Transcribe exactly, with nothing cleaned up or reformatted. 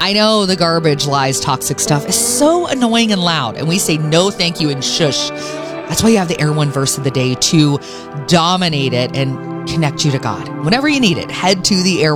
I know the garbage, lies, toxic stuff is so annoying and loud, and we say no thank you and shush. That's why you have the Air One verse of the day to dominate it and connect you to God. Whenever you need it, head to the Air